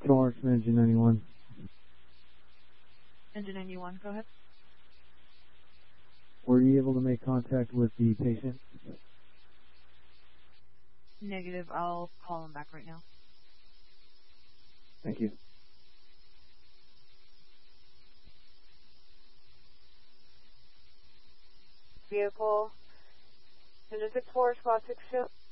Lawrence from Engine 91. Engine 91, go ahead. Were you able to make contact with the patient? Negative. I'll call him back right now. Thank you. Vehicle, Engine 64, squad 6 show.